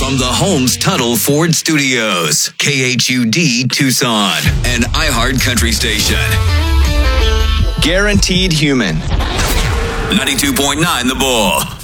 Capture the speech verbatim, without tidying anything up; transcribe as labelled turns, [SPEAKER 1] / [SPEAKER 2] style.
[SPEAKER 1] from the Holmes Tuttle Ford Studios, K H U D Tucson, and iHeart Country Station.
[SPEAKER 2] Guaranteed Human.
[SPEAKER 1] ninety-two point nine The Bull.